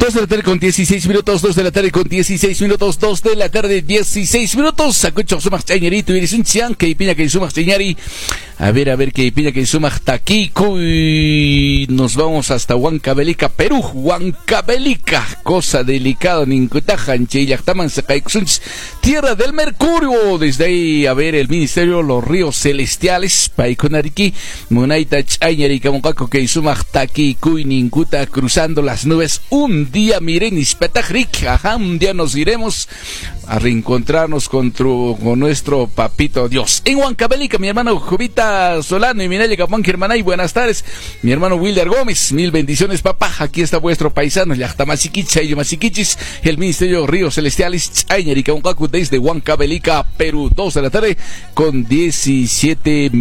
2 de la tarde con 16 minutos, 2 de la tarde con 16 minutos, 2 de la tarde 16 minutos. Sacucho sumas chañerito y un chian que piña que sumas chañari. A ver que piña que sumas taquico y nos vamos hasta Huancavelica, Perú. Huancavelica, cosa delicada, nincutajan cheyactaman sacaixunch, tierra del Mercurio. Desde ahí a ver el ministerio los ríos celestiales, paiconariki, monaita chañari camoncaco que sumas taquico y nincuta cruzando las nubes. Un día miren ispetajrik, ajá, un día nos iremos a reencontrarnos con nuestro papito Dios. En Huancavelica, mi hermano Jovita Solano y Minelia Capón Germanay, buenas tardes. Mi hermano Wilder Gómez, mil bendiciones, papá. Aquí está vuestro paisano, Yachtamasiquicha y Masiquichis, el ministerio Ríos Celestiales, Chañar y Cauncacu desde Huancavelica, Perú. 2 de la tarde con 17